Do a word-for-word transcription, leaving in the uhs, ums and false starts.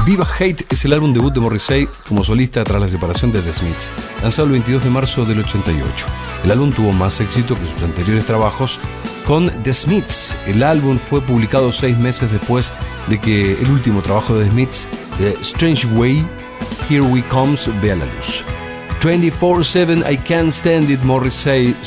Viva Hate es el álbum debut de Morrissey como solista tras la separación de The Smiths, lanzado el veintidós de marzo del ochenta y ocho. El álbum tuvo más éxito que sus anteriores trabajos con The Smiths. El álbum fue publicado seis meses después de que el último trabajo de The Smiths, The Strange Way, Here We Comes, vea la luz. veinticuatro siete I Can't Stand It, Morrissey.